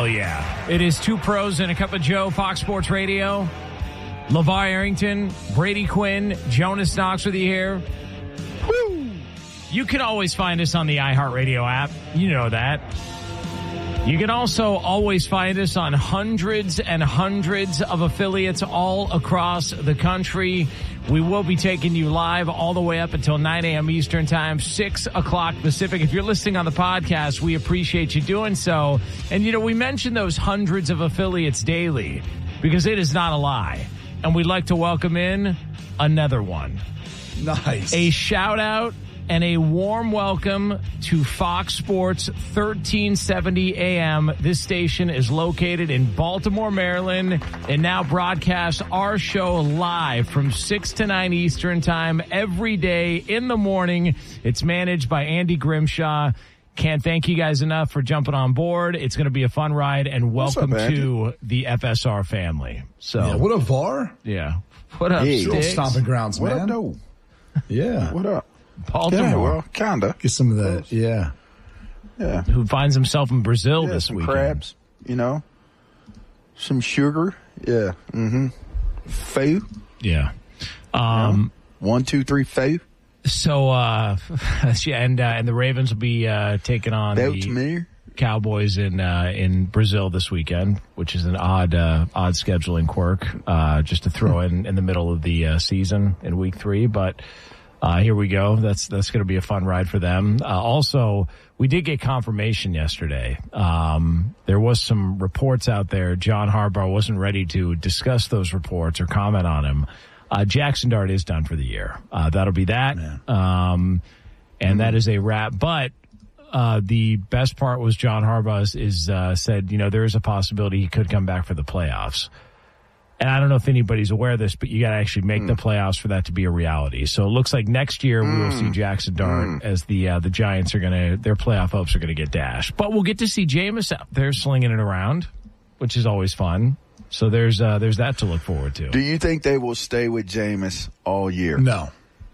Hell yeah. It is Two Pros and a Cup of Joe, Fox Sports Radio. LeVar Arrington, Brady Quinn, Jonas Knox with you here. Woo! You can always find us on the iHeartRadio app. You know that. You can also always find us on hundreds and hundreds of affiliates all across the country. We will be taking you live all the way up until 9 a.m. Eastern Time, 6 o'clock Pacific. If you're listening on the podcast, we appreciate you doing so. And, we mention those hundreds of affiliates daily because it is not a lie. And we'd like to welcome in another one. Nice. A shout out and a warm welcome to Fox Sports 1370 AM. This station is located in Baltimore, Maryland, and now broadcasts our show live from 6 to 9 Eastern Time every day in the morning. It's managed by Andy Grimshaw. Can't thank you guys enough for jumping on board. It's going to be a fun ride, and welcome to the FSR family. So, yeah, what up, VAR? Yeah. What up, Still Sticks? stomping grounds, man. What up, though? Yeah. What up? Baltimore. Yeah, well, kinda. Get some of that, yeah. Yeah. Who finds himself in Brazil this some weekend. Crabs, some sugar. Yeah. Mm-hmm. Foo. Yeah. 1, 2, 3, foo. So, and the Ravens will be taking on the Cowboys in Brazil this weekend, which is an odd scheduling quirk, just to throw in the middle of the season in week 3. But here we go. That's going to be a fun ride for them. Also, we did get confirmation yesterday. There was some reports out there. John Harbaugh wasn't ready to discuss those reports or comment on them. Jackson Dart is done for the year. That'll be that. And that is a wrap. But the best part was John Harbaugh said, there is a possibility he could come back for the playoffs. And I don't know if anybody's aware of this, but you got to actually make the playoffs for that to be a reality. So it looks like next year we will see Jackson Dart as the Giants their playoff hopes are going to get dashed. But we'll get to see Jameis out there slinging it around, which is always fun. So there's that to look forward to. Do you think they will stay with Jameis all year? No.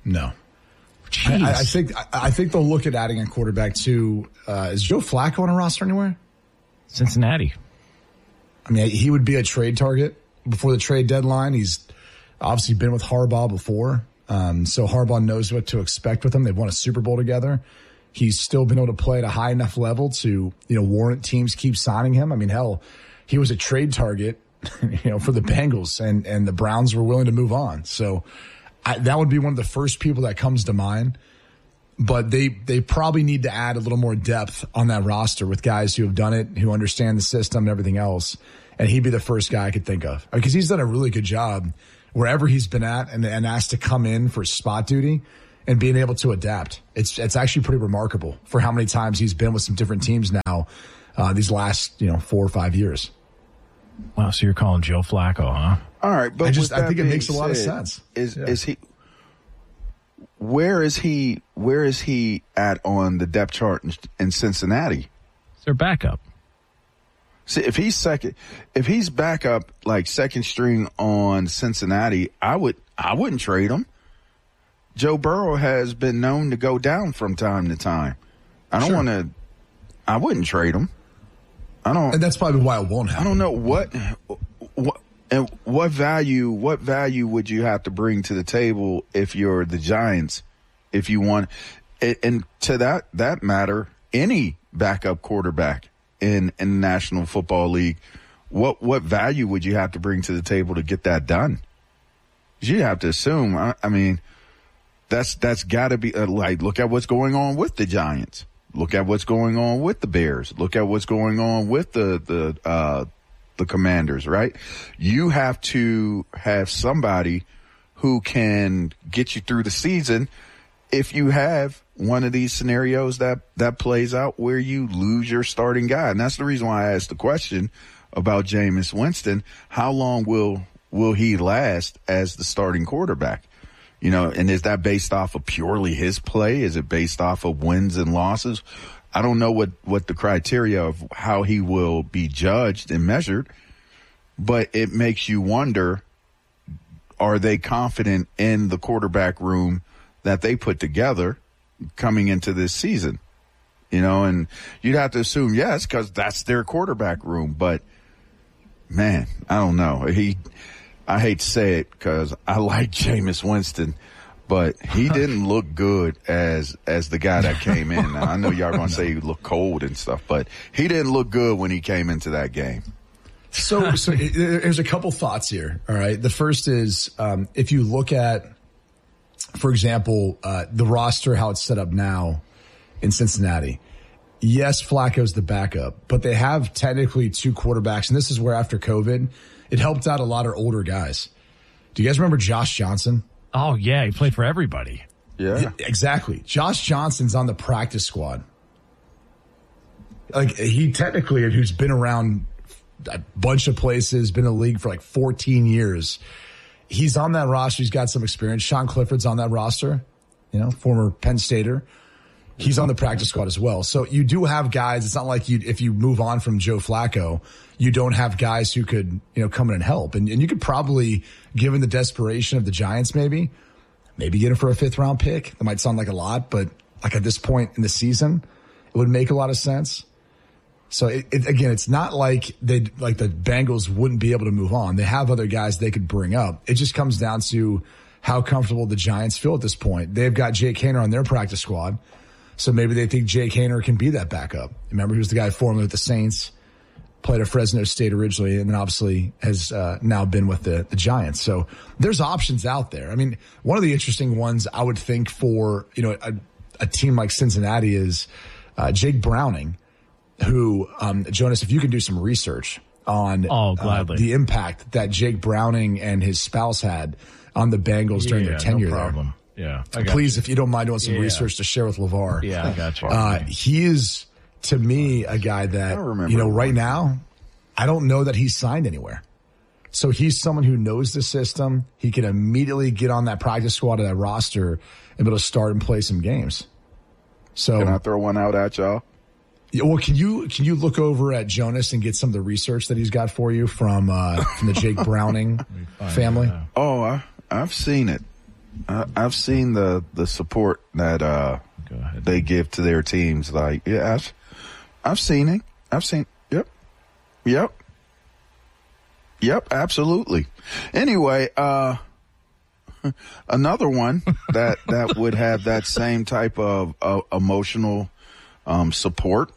Jeez. I think they'll look at adding a quarterback too. Is Joe Flacco on a roster anywhere? Cincinnati. I mean, he would be a trade target before the trade deadline. He's obviously been with Harbaugh before. So Harbaugh knows what to expect with him. They've won a Super Bowl together. He's still been able to play at a high enough level to, warrant teams keep signing him. I mean, hell, he was a trade target, for the Bengals and the Browns were willing to move on. So that would be one of the first people that comes to mind. But they probably need to add a little more depth on that roster with guys who have done it, who understand the system and everything else. And he'd be the first guy I could think of because he's done a really good job wherever he's been at and asked to come in for spot duty and being able to adapt. It's actually pretty remarkable for how many times he's been with some different teams now these last 4 or 5 years. Wow, so you're calling Joe Flacco, huh? All right, but I think it makes a lot of sense. Is he? Where is he at on the depth chart in Cincinnati? It's their backup. See, if he's backup like second string on Cincinnati, I wouldn't trade him. Joe Burrow has been known to go down from time to time. I wouldn't trade him. And that's probably why it won't happen. I don't know what value would you have to bring to the table if you're the Giants, if you want, and to that matter, any backup quarterback in the National Football League, what value would you have to bring to the table to get that done? You have to assume. I mean, that's got to be look at what's going on with the Giants. Look at what's going on with the Bears. Look at what's going on with the Commanders, right? You have to have somebody who can get you through the season if you have one of these scenarios that plays out where you lose your starting guy. And that's the reason why I asked the question about Jameis Winston. How long will he last as the starting quarterback? And is that based off of purely his play? Is it based off of wins and losses? I don't know what the criteria of how he will be judged and measured, but it makes you wonder, are they confident in the quarterback room that they put together coming into this season? and you'd have to assume yes, because that's their quarterback room. But man, I don't know. I hate to say it because I like Jameis Winston, but he didn't look good as the guy that came in. Now, I know y'all going to say he looked cold and stuff, but he didn't look good when he came into that game. So there's a couple thoughts here. All right. The first is, if you look at, for example, the roster, how it's set up now in Cincinnati. Yes, Flacco's the backup, but they have technically two quarterbacks. And this is where after COVID, it helped out a lot of older guys. Do you guys remember Josh Johnson? Oh, yeah. He played for everybody. Yeah. Exactly. Josh Johnson's on the practice squad. Like, he technically, who's been around a bunch of places, been in the league for like 14 years. He's on that roster. He's got some experience. Sean Clifford's on that roster, former Penn Stater. He's on the practice squad as well. So you do have guys. It's not like if you move on from Joe Flacco, you don't have guys who could, come in and help. And you could probably, given the desperation of the Giants, maybe get him for a 5th round pick. That might sound like a lot, but like at this point in the season, it would make a lot of sense. So again, it's not like the Bengals wouldn't be able to move on. They have other guys they could bring up. It just comes down to how comfortable the Giants feel at this point. They've got Jake Haener on their practice squad. So maybe they think Jake Haener can be that backup. Remember, he was the guy formerly with the Saints, played at Fresno State originally, and then obviously has now been with the Giants. So there's options out there. I mean, one of the interesting ones I would think for, a team like Cincinnati is Jake Browning, who, Jonas, if you can do some research on the impact that Jake Browning and his spouse had on the Bengals during their tenure there. Yeah. Please, if you don't mind doing some research to share with LeVar. Yeah, I got you. He is, to me, a guy that, right now, I don't know that he's signed anywhere. So he's someone who knows the system. He can immediately get on that practice squad of that roster and be able to start and play some games. So can I throw one out at y'all? Yeah, well, can you look over at Jonas and get some of the research that he's got for you from the Jake Browning family? Oh, I've seen it. I've seen the support that they give to their teams. Like, yeah, I've seen it. I've seen. Yep. Absolutely. Anyway, another one that would have that same type of emotional support.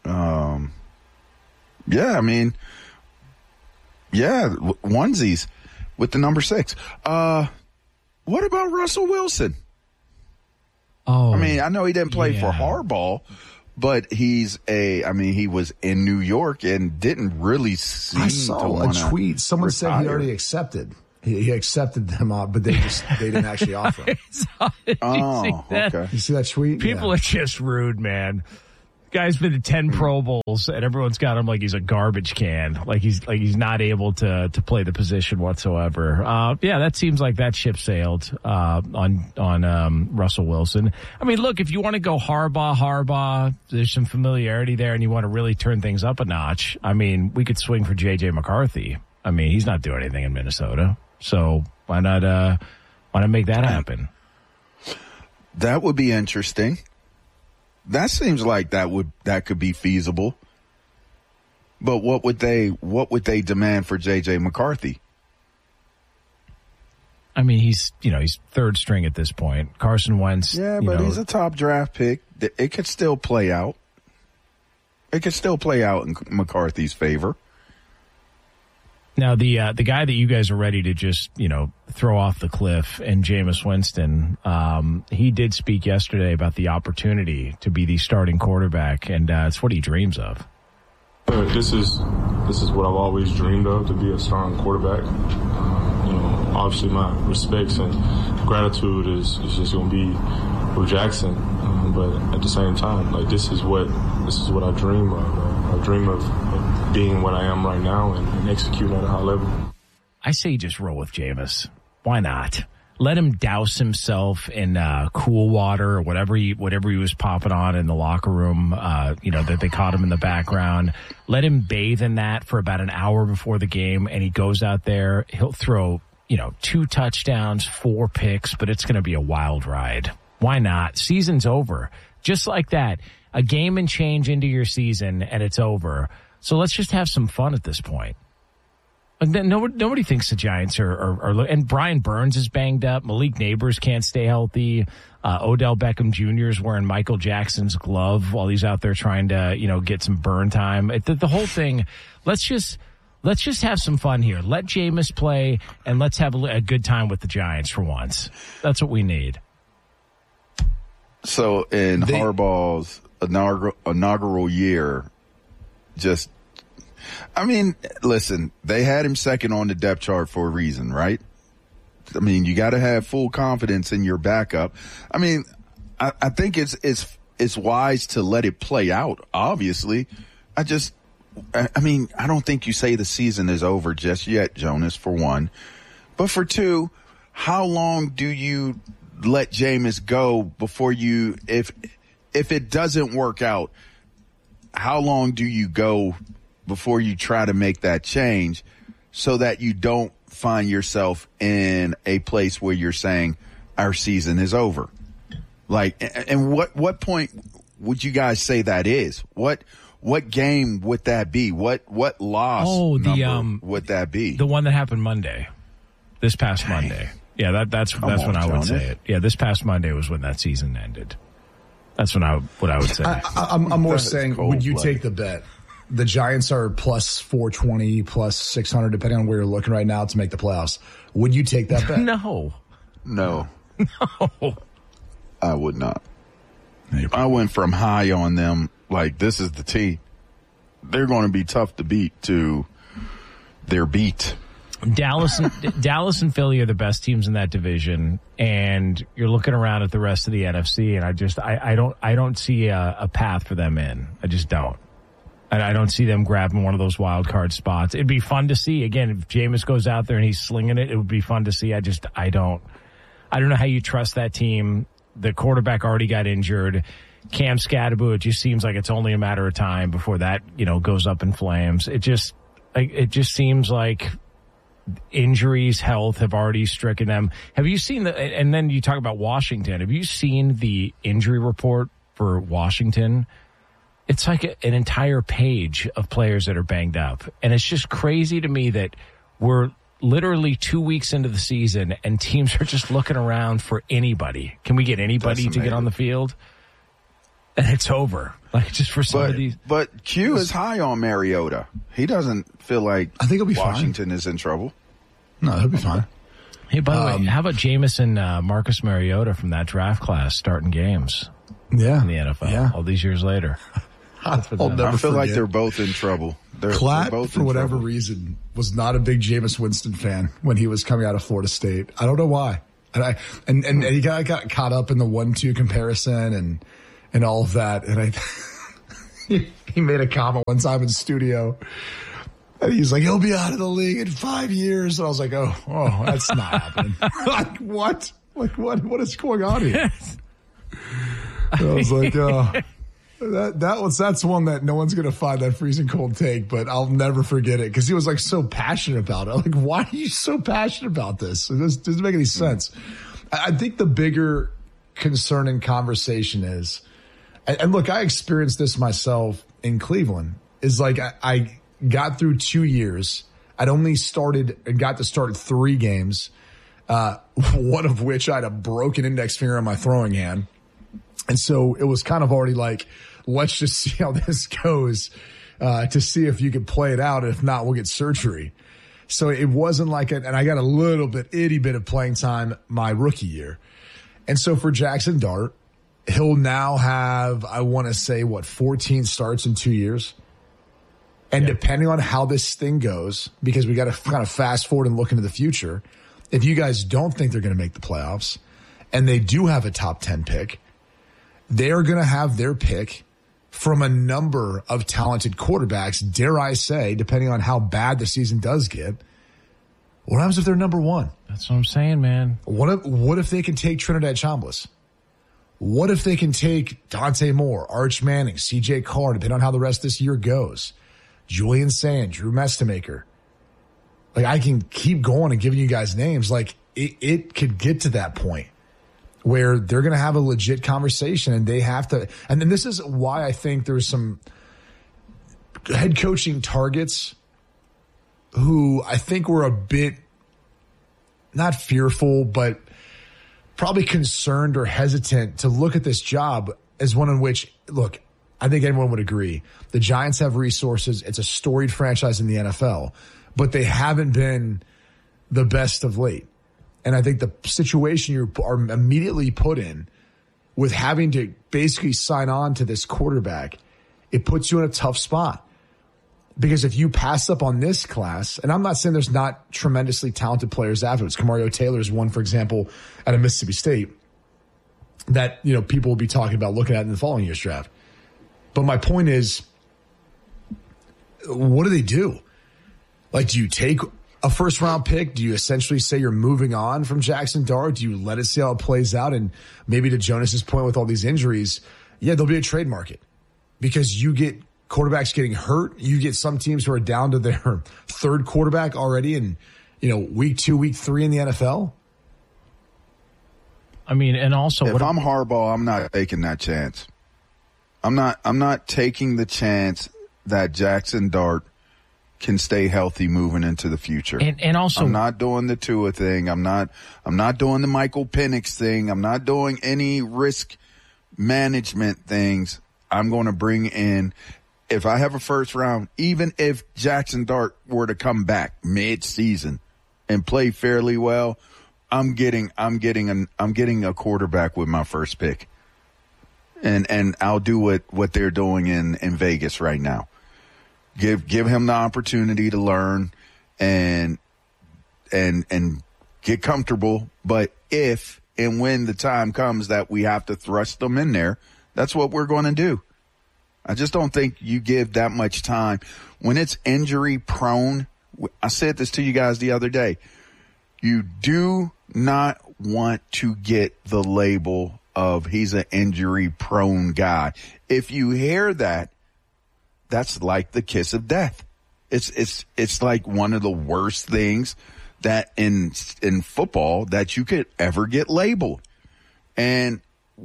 Onesies with the number 6. What about Russell Wilson? Oh, I mean, I know he didn't play for Harbaugh, but he was in New York and didn't really seem I saw a tweet. Someone said he already accepted. He accepted them, but they didn't actually offer him. Okay. You see that tweet? People are just rude, man. Guy's been to 10 Pro Bowls, and everyone's got him like he's a garbage can, like he's not able to play the position whatsoever. That seems like that ship sailed on Russell Wilson. I mean, look, if you want to go Harbaugh, there's some familiarity there, and you want to really turn things up a notch. I mean, we could swing for J.J. McCarthy. I mean, he's not doing anything in Minnesota, so why not make that happen? That would be interesting. That seems like that could be feasible. But what would they demand for J.J. McCarthy? I mean, he's third string at this point. Carson Wentz. Yeah, but he's a top draft pick. It could still play out. It could still play out in McCarthy's favor. Now, the guy that you guys are ready to just, throw off the cliff, and Jameis Winston, he did speak yesterday about the opportunity to be the starting quarterback, and it's what he dreams of. This is what I've always dreamed of, to be a starting quarterback. Obviously my respects and gratitude is just going to be with Jackson, but at the same time, like this is what I dream of. I dream of being what I am right now and executing at a high level. I say just roll with Jameis. Why not? Let him douse himself in cool water or whatever he was popping on in the locker room, that they caught him in the background. Let him bathe in that for about an hour before the game, and he goes out there. He'll throw, 2 touchdowns, 4 picks, but it's going to be a wild ride. Why not? Season's over. Just like that. a game and change into your season, and it's over. So let's just have some fun at this point. Nobody thinks the Giants are and Brian Burns is banged up. Malik Neighbors can't stay healthy. Odell Beckham Jr. is wearing Michael Jackson's glove while he's out there trying to, get some burn time. The whole thing, let's just have some fun here. Let Jameis play, and let's have a good time with the Giants for once. That's what we need. So in Harbaugh's inaugural year, listen, they had him second on the depth chart for a reason, right? I mean, you got to have full confidence in your backup. I mean, I think it's wise to let it play out, obviously. I don't think you say the season is over just yet, Jonas, for one. But for two, how long do you let Jameis go before you, if it doesn't work out, how long do you go before you try to make that change so that you don't find yourself in a place where you're saying our season is over? Like, and what point would you guys say that is? What game would that be? What loss number would that be? The one that happened this past Monday. Yeah, that's when I would say it. Yeah, this past Monday was when that season ended. That's what I would say. I'm more saying, would you take the bet? The Giants are plus 420, plus 600, depending on where you're looking right now to make the playoffs. Would you take that bet? No. I would not. I went from high on them, like this is the T. They're going to be tough to beat to their beat. Dallas and Philly are the best teams in that division, and you're looking around at the rest of the NFC, and I don't see a path for them in. I just don't. And I don't see them grabbing one of those wild card spots. It'd be fun to see. Again, if Jameis goes out there and he's slinging it, it would be fun to see. I don't know how you trust that team. The quarterback already got injured. Cam Scatterbo, it just seems like it's only a matter of time before that, goes up in flames. It just seems like injuries, health have already stricken them. Have you seen and then you talk about Washington. Have you seen the injury report for Washington? It's like an entire page of players that are banged up. And it's just crazy to me that we're literally 2 weeks into the season and teams are just looking around for anybody. Can we get anybody to get on the field? And it's over. Like, just for some of these. But Q is high on Mariota. He doesn't feel like I think he'll be Washington fine. Is in trouble. No, he'll be fine. Hey, by the way, how about Jameis and Marcus Mariota from that draft class starting games? Yeah. In the NFL all these years later. I feel like they're both in trouble. Klatt, both for whatever reason, was not a big Jameis Winston fan when he was coming out of Florida State. I don't know why. And he got caught up in the 1-2 comparison and all of that. And he made a comment one time in the studio. And he's like, he'll be out of the league in 5 years. And I was like, oh, that's not happening. Like, what? Like, what is going on here? I was like, that's one that no one's going to find that freezing cold take, but I'll never forget it because he was like so passionate about it. I'm like, why are you so passionate about this? It doesn't make any sense. I think the bigger concern and conversation is, and look, I experienced this myself in Cleveland, is like I got through 2 years. I'd only got to start 3 games, one of which I had a broken index finger on my throwing hand. And so it was kind of already like, let's just see how this goes to see if you can play it out. If not, we'll get surgery. So it wasn't like and I got a itty bit of playing time my rookie year. And so for Jackson Dart, he'll now have, I want to say, 14 starts in 2 years. And depending on how this thing goes, because we got to kind of fast forward and look into the future, if you guys don't think they're going to make the playoffs and they do have a top 10 pick, they are going to have their pick from a number of talented quarterbacks, dare I say, depending on how bad the season does get. What happens if they're number 1? That's what I'm saying, man. What if they can take Trinidad Chambliss? What if they can take Dante Moore, Arch Manning, CJ Carr, depending on how the rest of this year goes? Julian Sand, Drew Mestamaker. Like, I can keep going and giving you guys names. Like, it could get to that point. where they're going to have a legit conversation and they have to. And then this is why I think there's some head coaching targets who I think were a bit not fearful, but probably concerned or hesitant to look at this job as one in which, look, I think anyone would agree. The Giants have resources. It's a storied franchise in the NFL, but they haven't been the best of late. And I think the situation you are immediately put in with having to basically sign on to this quarterback, it puts you in a tough spot. Because if you pass up on this class, and I'm not saying there's not tremendously talented players afterwards. Kamario Taylor is one, for example, out of Mississippi State that, you know, people will be talking about looking at in the following year's draft. But my point is, what do they do? Like, do you take a first-round pick? Do you essentially say you're moving on from Jackson Dart? Do you let it see how it plays out? And maybe to Jonas's point with all these injuries, yeah, there'll be a trade market because you get quarterbacks getting hurt. You get some teams who are down to their third quarterback already in, you know, week 2, week 3 in the NFL. I mean, and also, if I'm Harbaugh, I'm not taking that chance. I'm not taking the chance that Jackson Dart can stay healthy moving into the future. And also, I'm not doing the Tua thing. I'm not doing the Michael Penix thing. I'm not doing any risk management things. I'm going to bring in, if I have a first round, even if Jackson Dart were to come back mid-season and play fairly well, I'm getting a quarterback with my first pick. And I'll do what they're doing in Vegas right now. Give him the opportunity to learn and get comfortable. But if and when the time comes that we have to thrust them in there, that's what we're going to do. I just don't think you give that much time. When it's injury prone, I said this to you guys the other day, you do not want to get the label of he's an injury prone guy. If you hear that, that's like the kiss of death. It's like one of the worst things that in football that you could ever get labeled. And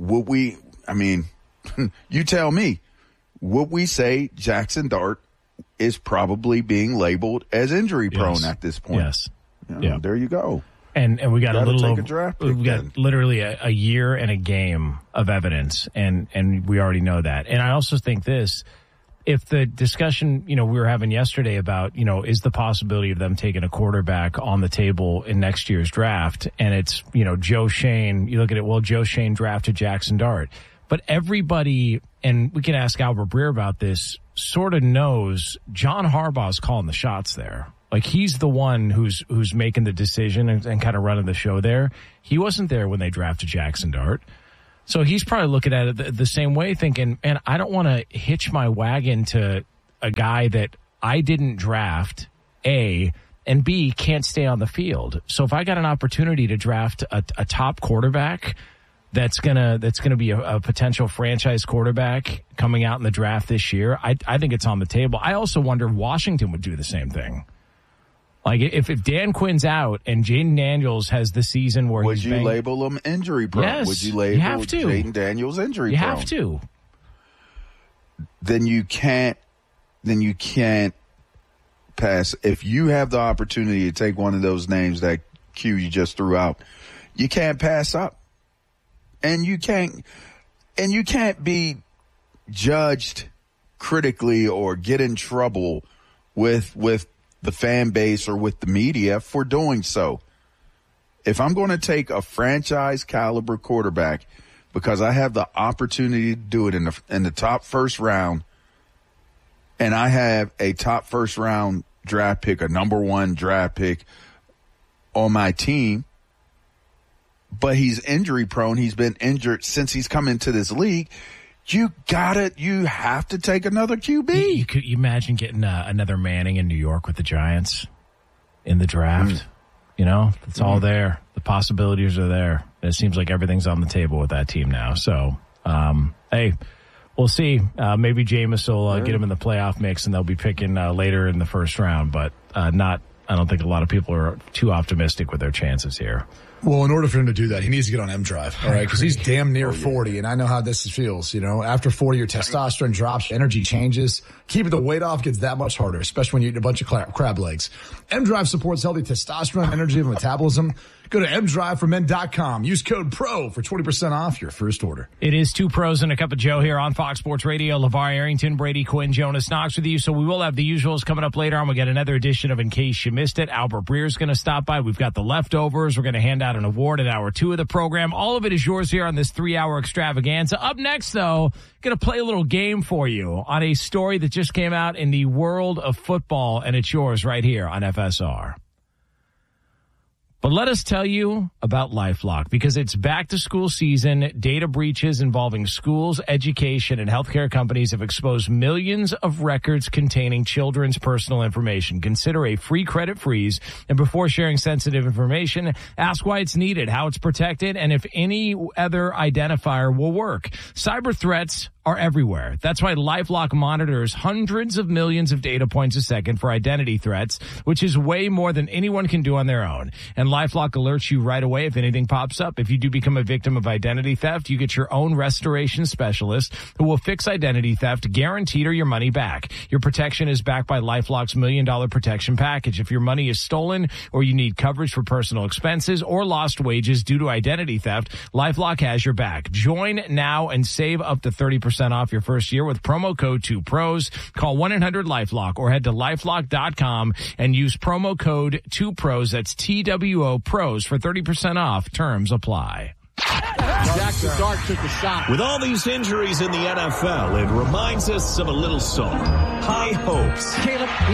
you tell me, would we say Jackson Dart is probably being labeled as injury prone at this point? Yes. There you go. And we got a little over, draft pick we got literally a year and a game of evidence, and we already know that. And I also think this, if the discussion, we were having yesterday about, is the possibility of them taking a quarterback on the table in next year's draft, and it's, Joe Schoen, you look at it, well, Joe Schoen drafted Jackson Dart. But everybody, and we can ask Albert Breer about this, sort of knows John Harbaugh's calling the shots there. Like, he's the one who's making the decision and kind of running the show there. He wasn't there when they drafted Jackson Dart. So he's probably looking at it the same way, thinking, man, I don't want to hitch my wagon to a guy that I didn't draft, A, and B, can't stay on the field. So if I got an opportunity to draft a top quarterback that's gonna be a potential franchise quarterback coming out in the draft this year, I think it's on the table. I also wonder if Washington would do the same thing. Like, if Dan Quinn's out and Jaden Daniels has the season where would you label him injury prone? Yes, would you label Jaden Daniels injury prone? You have to. Then you can't pass. If you have the opportunity to take one of those names that Q you just threw out, you can't pass up. And you can't be judged critically or get in trouble with the fan base or with the media for doing so. If I'm going to take a franchise caliber quarterback because I have the opportunity to do it in the top first round, and I have a top first round draft pick, a number 1 draft pick on my team, but he's injury prone, he's been injured since he's come into this league, you have to take another QB. Could you imagine getting another Manning in New York with the Giants in the draft? It's all there. The possibilities are there. And it seems like everything's on the table with that team now. So, hey, we'll see. Maybe Jameis will get him in the playoff mix, and they'll be picking later in the first round. But I don't think a lot of people are too optimistic with their chances here. Well, in order for him to do that, he needs to get on M-Drive, all right? Because he's damn near 40, and I know how this feels, After 40, your testosterone drops, energy changes. Keeping the weight off gets that much harder, especially when you eat a bunch of crab legs. M-Drive supports healthy testosterone, energy, and metabolism. Go to mdriveformen.com. Use code PRO for 20% off your first order. It is Two Pros and a Cup of Joe here on Fox Sports Radio. LeVar Arrington, Brady Quinn, Jonas Knox with you. So we will have the usuals coming up later on. We'll get another edition of In Case You Missed It. Albert Breer's going to stop by. We've got the leftovers. We're going to hand out an award at hour 2 of the program. All of it is yours here on this 3-hour extravaganza. Up next, though, going to play a little game for you on a story that just came out in the world of football, and it's yours right here on FSR. But let us tell you about LifeLock, because it's back to school season. Data breaches involving schools, education, and healthcare companies have exposed millions of records containing children's personal information. Consider a free credit freeze, and before sharing sensitive information, ask why it's needed, how it's protected, and if any other identifier will work. Cyber threats are everywhere. That's why LifeLock monitors hundreds of millions of data points a second for identity threats, which is way more than anyone can do on their own. And LifeLock alerts you right away if anything pops up. If you do become a victim of identity theft, you get your own restoration specialist who will fix identity theft, guaranteed, or your money back. Your protection is backed by LifeLock's $1 Million Protection Package. If your money is stolen or you need coverage for personal expenses or lost wages due to identity theft, LifeLock has your back. Join now and save up to 30% off your first year with promo code 2pros. Call 1-800-LifeLock or head to LifeLock.com and use promo code 2pros. That's TWO pros for 30% off. Terms apply. Jackson Dart took a shot. With all these injuries in the NFL, it reminds us of a little song, High Hopes. Caleb